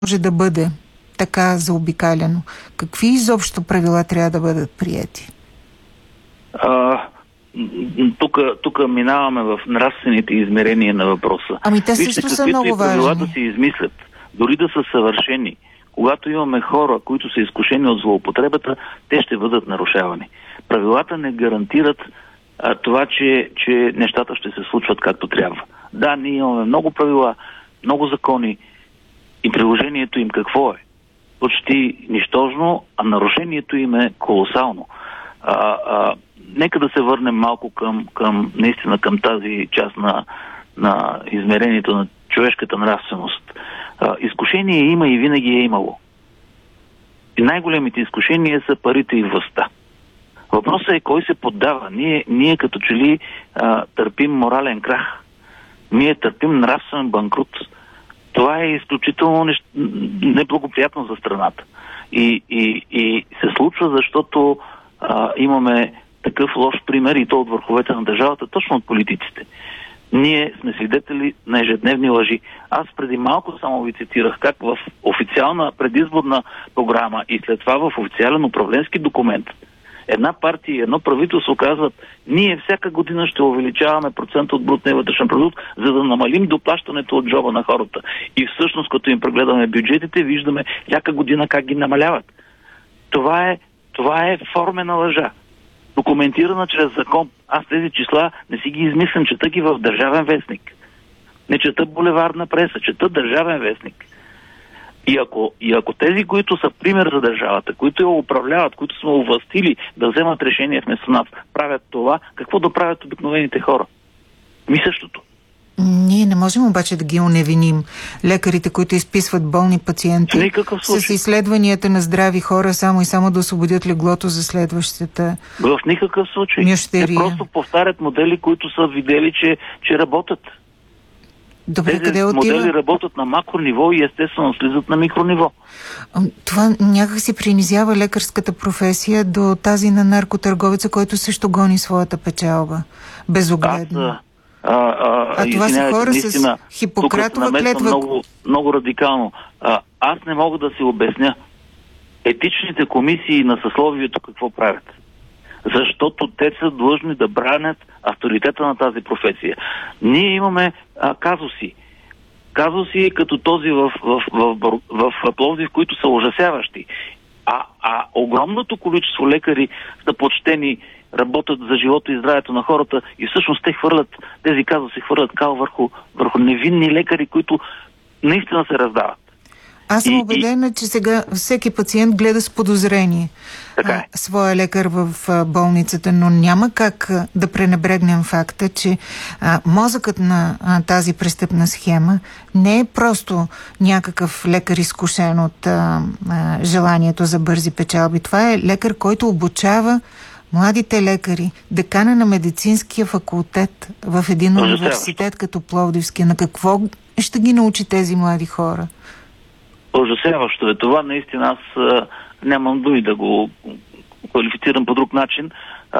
може да бъде така заобикаляно? Какви изобщо правила трябва да бъдат приети? Тук минаваме в нравствените измерения на въпроса. Ами те също са много важни. Правила да се измислят, дори да са съвършени, когато имаме хора, които са изкушени от злоупотребата, те ще бъдат нарушавани. Правилата не гарантират това, че нещата ще се случват както трябва. Да, ние имаме много правила, много закони и приложението им какво е? Почти нищожно, а нарушението им е колосално. Нека да се върнем малко наистина към тази част на измерението на човешката нравственост. Изкушение има и винаги е имало. И най-големите изкушения са парите и властта. Въпросът е кой се поддава. Ние като че ли търпим морален крах. Ние търпим нравствен банкрут. Това е изключително неблагоприятно за страната. И се случва, защото имаме такъв лош пример и то от върховете на държавата, точно от политиците. Ние сме свидетели на ежедневни лъжи. Аз преди малко само ви цитирах как в официална предизборна програма и след това в официален управленски документ една партия и едно правителство казват: ние всяка година ще увеличаваме процента от брутния вътрешен продукт, за да намалим доплащането от джоба на хората. И всъщност, като им прегледаме бюджетите, виждаме всяка година как ги намаляват. Това е формена лъжа, документирана чрез закон. Аз тези числа не си ги измислям, чета ги в Държавен вестник. Не чета булеварна преса, чета Държавен вестник. И ако тези, които са пример за държавата, които я управляват, които сме овластили да вземат решение вместо нас, правят това, какво да правят обикновените хора? Същото. Ние не можем обаче да ги оневиним. Лекарите, които изписват болни пациенти с изследванията на здрави хора, само и само да освободят леглото за следващата в никакъв случай. мющерия. Те просто повтарят модели, които са видели, че работят. Добре, тези модели работят на макрониво и естествено слизат на микрониво. Това някак си принизява лекарската професия до тази на наркотърговеца, който също гони своята печалба. Безогледно. Това са хора с Хипократова клетва. Много радикално. Аз не мога да си обясня етичните комисии на съсловието какво правят. Защото те са длъжни да бранят авторитета на тази професия. Ние имаме казуси. Казуси като този в Пловдив, които са ужасяващи. А огромното количество лекари са почтени, работят за живота и здравето на хората и всъщност тези казуси хвърлят кал върху невинни лекари, които наистина се раздават. Аз съм убедена, че сега всеки пациент гледа с подозрение своя лекар в болницата, но няма как да пренебрегнем факта, че мозъкът на тази престъпна схема не е просто някакъв лекар изкушен от желанието за бързи печалби. Това е лекар, който обучава младите лекари, декана на медицинския факултет в един университет като Пловдивския. На какво ще ги научи тези млади хора? Ужасяващо е това. Наистина аз нямам думи да го квалифицирам по друг начин,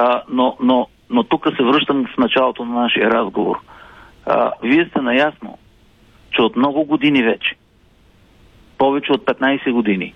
но тук се връщам в началото на нашия разговор. Вие сте наясно, че от много години вече, повече от 15 години,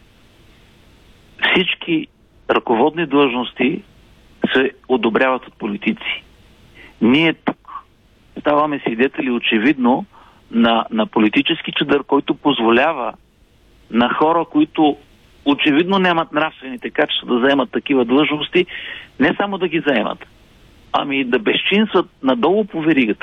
всички ръководни длъжности се одобряват от политици. Ние тук ставаме свидетели очевидно на политически чадър, който позволява на хора, които очевидно нямат нравствените качества да заемат такива длъжности, не само да ги заемат, ами да безчинстват надолу по веригата.